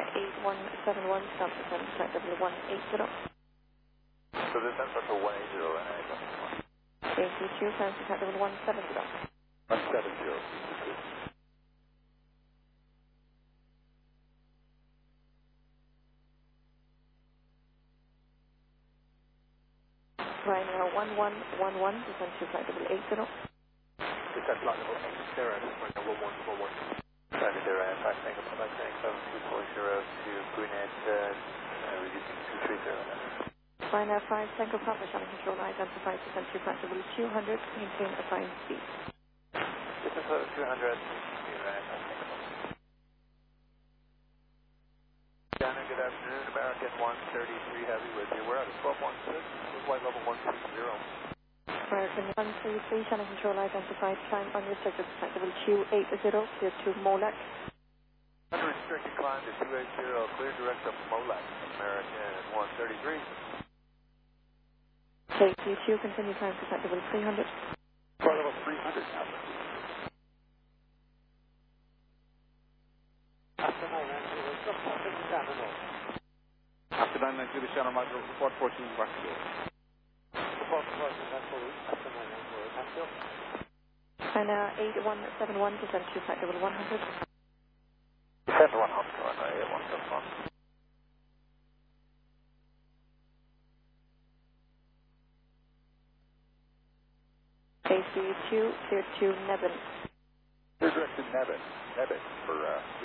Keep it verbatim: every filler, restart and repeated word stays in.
eight one seven one, stop to seven, flight level one eight zero. So this ends up to one eight zero and I don't know. A C two, climb to flight level one seven zero. one seven zero. Ryanair one one one one, descend to flight level eight zero. Descend flight level eight zero, Ryanair one one one one. Ryanair zero, five Tango Papa Tango seven two four zero to Brunette, uh, reducing two three zero. Ryanair five, Tango Papa, channel control identified, descend to flight level two hundred, maintain assigned speed. Descend level two hundred, Ryanair five Tango Papa. Dana, good afternoon, American one thirty-three Heavy with you. We're at a twelve one six, flight level one three zero. American one three three, channel control identified, climb unrestricted, flight level two eight zero, clear to Molac. Unrestricted climb to two eight zero, clear direct up Molac, American one thirty-three. A C two, continue climb to flight level three hundred. Flight level three hundred now. After nine ninety, After nine ninety, the channel might report fourteen back to you. Ryanair eight one seven one, descend to flight level one hundred. Descend to one hundred, Ryanair eight one seven one. A C two, clear to Nebben. Clear direct to Nebben. Nebben for, uh...